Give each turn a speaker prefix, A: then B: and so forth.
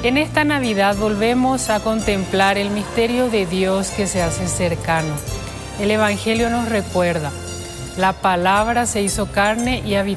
A: En esta Navidad volvemos a contemplar el misterio de Dios que se hace cercano. El Evangelio nos recuerda: la palabra se hizo carne y habitó